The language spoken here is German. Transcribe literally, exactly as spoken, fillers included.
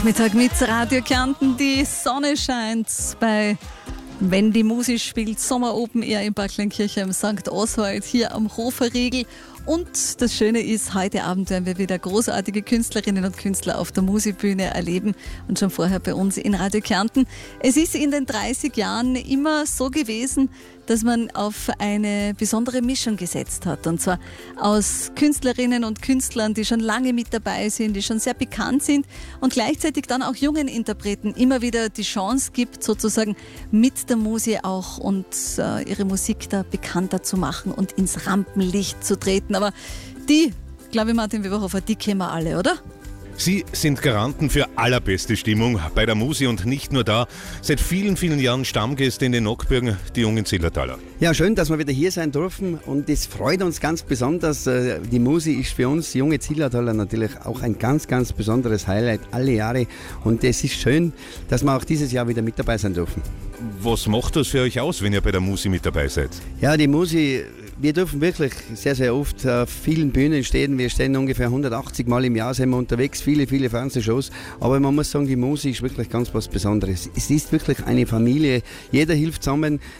Mittag mit Radio Kärnten, die Sonne scheint bei Wenn die Musik spielt, Sommer Open Air in Backleinkirche am Sankt Oswald hier am Hoferriegel. Und das Schöne ist, heute Abend werden wir wieder großartige Künstlerinnen und Künstler auf der Musikbühne erleben und schon vorher bei uns in Radio Kärnten. Es ist in den dreißig Jahren immer so gewesen, dass man auf eine besondere Mischung gesetzt hat. Und zwar aus Künstlerinnen und Künstlern, die schon lange mit dabei sind, die schon sehr bekannt sind und gleichzeitig dann auch jungen Interpreten immer wieder die Chance gibt, sozusagen mit der Musik auch und äh, ihre Musik da bekannter zu machen und ins Rampenlicht zu treten. Aber die, glaube ich, Martin Weberhofer, die kennen wir alle, oder? Sie sind Garanten für allerbeste Stimmung bei der Musi und nicht nur da. Seit vielen, vielen Jahren Stammgäste in den Nockbergen, die jungen Zillertaler. Ja, schön, dass wir wieder hier sein dürfen und es freut uns ganz besonders. Die Musi ist für uns junge Zillertaler natürlich auch ein ganz, ganz besonderes Highlight alle Jahre und es ist schön, dass wir auch dieses Jahr wieder mit dabei sein dürfen. Was macht das für euch aus, wenn ihr bei der Musi mit dabei seid? Ja, die Musi, wir dürfen wirklich sehr, sehr oft auf vielen Bühnen stehen. Wir stehen ungefähr hundertachtzig Mal im Jahr, sind wir unterwegs, viele, viele Fernsehshows. Aber man muss sagen, die Musi ist wirklich ganz was Besonderes. Es ist wirklich eine Familie. Jeder hilft zusammen.